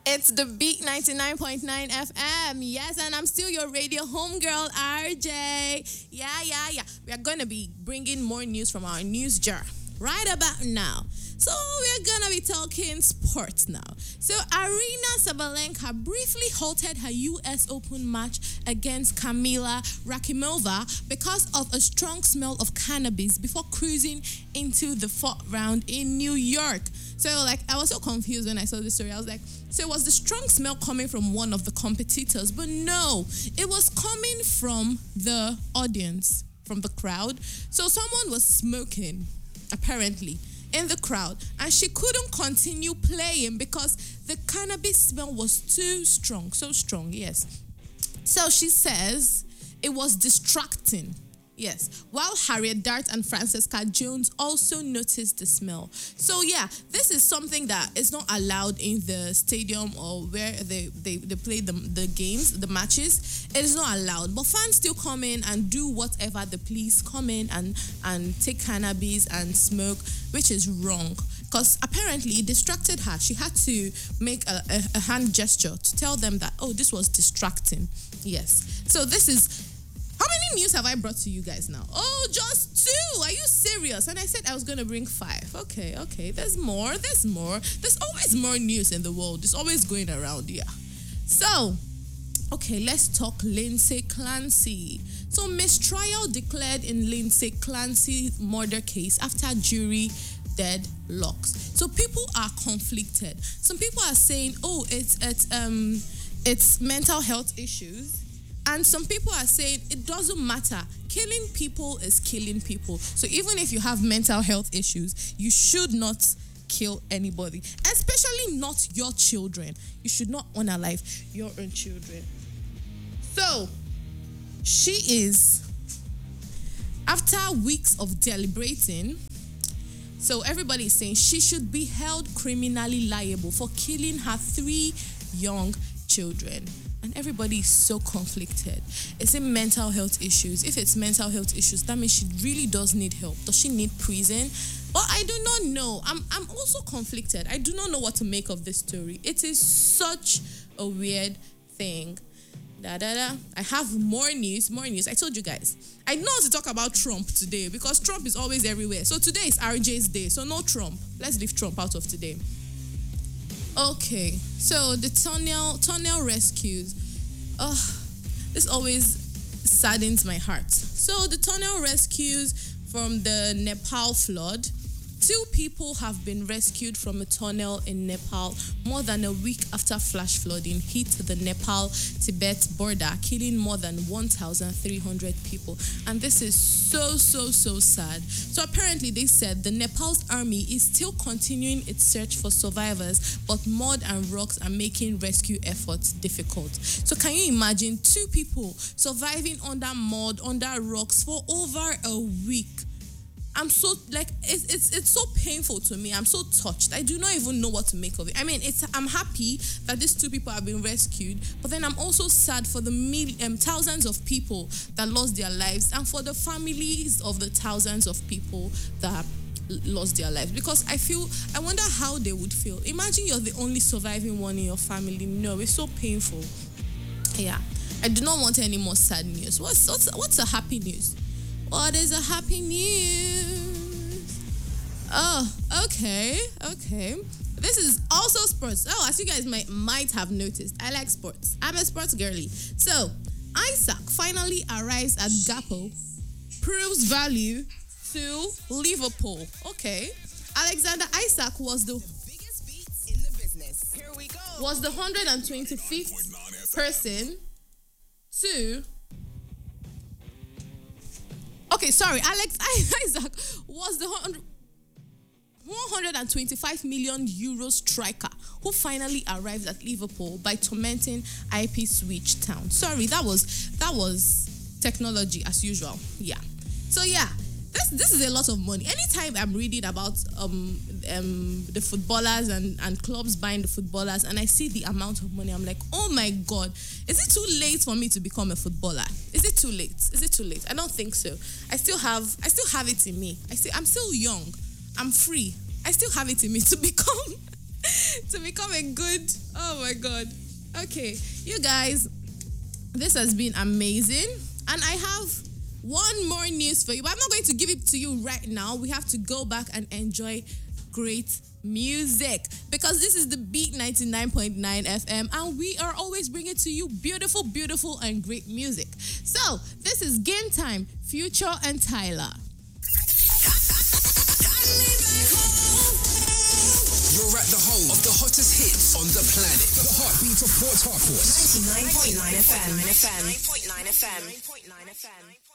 It's the Beat 99.9 FM. Yes, and I'm still your radio homegirl, RJ. Yeah. We are going to be bringing more news from our news jar right about now. So we're going to be talking sports now. So Arina Sabalenka briefly halted her US Open match against Kamila Rakimova because of a strong smell of cannabis before cruising into the fourth round in New York. So, I was so confused when I saw this story. I was like, so it was the strong smell coming from one of the competitors, but no, it was coming from the audience, from the crowd. So someone was smoking, apparently, in the crowd, and she couldn't continue playing because the cannabis smell was too strong, so strong, yes. So she says it was distracting. Yes, while Harriet Dart and Francesca Jones also noticed the smell. So yeah, this is something that is not allowed in the stadium or where they play the games, the matches. It is not allowed. But fans still come in and do whatever the police come in and take cannabis and smoke, which is wrong. Because apparently it distracted her. She had to make a hand gesture to tell them that, oh, this was distracting. Yes. So this is... How many news have I brought to you guys now? Oh, just 2. Are you serious? And I said I was going to bring 5. Okay. There's more. There's always more news in the world. It's always going around, yeah. So, okay, let's talk Lindsay Clancy. So, mistrial declared in Lindsay Clancy murder case after jury deadlocks. So, people are conflicted. Some people are saying, oh, it's mental health issues. And some people are saying it doesn't matter. Killing people is killing people. So even if you have mental health issues, you should not kill anybody, especially not your children. You should not unalive your own children. So she is, after weeks of deliberating, so everybody is saying she should be held criminally liable for killing her 3 young children. And everybody is so conflicted. Is it mental health issues? If it's mental health issues, that means she really does need help. Does she need prison? Well, I do not know. I'm also conflicted. I do not know what to make of this story. It is such a weird thing. I have more news. I told you guys. I know to talk about Trump today because Trump is always everywhere. So today is RJ's day. So no Trump. Let's leave Trump out of today. Okay, so the tunnel rescues. This always saddens my heart. So the tunnel rescues from the Nepal flood. 2 people have been rescued from a tunnel in Nepal more than a week after flash flooding hit the Nepal-Tibet border, killing more than 1,300 people. And this is so sad. So apparently they said the Nepal's army is still continuing its search for survivors, but mud and rocks are making rescue efforts difficult. So can you imagine 2 people surviving under mud, under rocks for over a week? I'm so, it's so painful to me. I'm so touched. I do not even know what to make of it. I mean, I'm happy that these 2 people have been rescued, but then I'm also sad for the thousands of people that lost their lives and for the families of the thousands of people that lost their lives, because I wonder how they would feel. Imagine you're the only surviving one in your family. No, it's so painful. Yeah, I do not want any more sad news. What's a happy news? What is a happy news? Oh, okay. This is also sports. Oh, as you guys might have noticed, I like sports. I'm a sports girly. So, Isaac finally arrives at Gakpo, proves value to Liverpool. Okay. Alexander Isaac was the 125th person to... Okay, sorry. Isaac was the 125 million euro striker who finally arrived at Liverpool by tormenting Ipswich Town. Sorry, that was technology as usual. Yeah. So yeah, this is a lot of money. Anytime I'm reading about the footballers and clubs buying the footballers and I see the amount of money, I'm like, oh my God, is it too late for me to become a footballer? Is it too late? I don't think so. I still have it in me. I'm still young. I'm free. I still have it in me to become to become a good. Oh my God. Okay, you guys, this has been amazing, and I have one more news for you, but I'm not going to give it to you right now. We have to go back and enjoy great music, because this is the Beat 99.9 FM, and we are always bringing to you beautiful, beautiful, and great music. So this is Game Time, Future and Tyler. You're at the home of the hottest hits on the planet. The heartbeat of Port Harcourt. 99.9 FM. 99.9 FM.